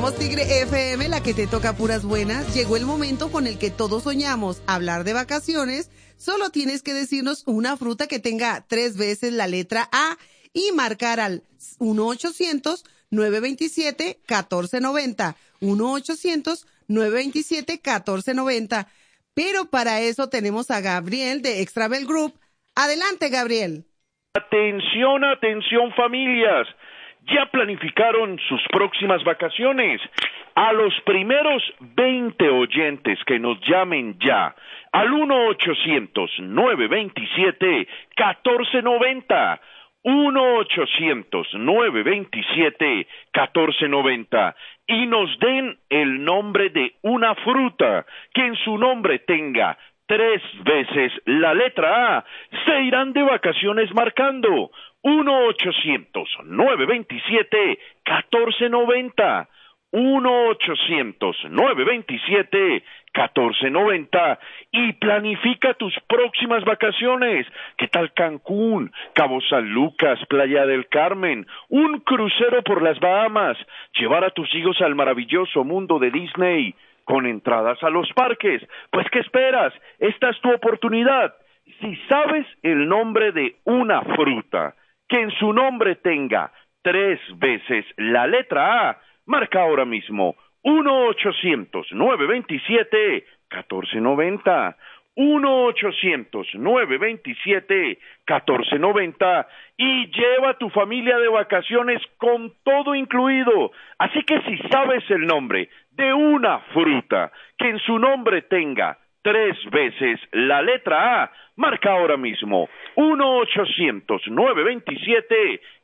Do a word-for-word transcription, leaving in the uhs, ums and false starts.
Somos Tigre F M, la que te toca puras buenas. Llegó el momento con el que todos soñamos, hablar de vacaciones. Solo tienes que decirnos una fruta que tenga tres veces la letra A y marcar al uno ochocientos, nueve veintisiete, catorce noventa. uno ochocientos, nueve veintisiete, catorce noventa. Pero para eso tenemos a Gabriel de Extravel Group. Adelante, Gabriel. Atención, atención, familias. ¿Ya planificaron sus próximas vacaciones? A los primeros veinte oyentes que nos llamen ya al uno ochocientos, nueve veintisiete, catorce noventa. uno ochocientos, nueve veintisiete, catorce noventa y nos den el nombre de una fruta que en su nombre tenga tres veces la letra A, se irán de vacaciones marcando uno ochocientos, nueve veintisiete, catorce noventa. uno ochocientos, nueve veintisiete, catorce noventa y planifica tus próximas vacaciones. ¿Qué tal Cancún, Cabo San Lucas, Playa del Carmen, un crucero por las Bahamas, llevar a tus hijos al maravilloso mundo de Disney con entradas a los parques? Pues ¿qué esperas? Esta es tu oportunidad. Si sabes el nombre de una fruta que en su nombre tenga tres veces la letra A, marca ahora mismo uno ochocientos, nueve veintisiete, catorce noventa. uno ochocientos, nueve veintisiete, catorce noventa y lleva a tu familia de vacaciones con todo incluido. Así que si sabes el nombre de una fruta que en su nombre tenga tres veces la letra A, marca ahora mismo uno ochocientos, nueve veintisiete,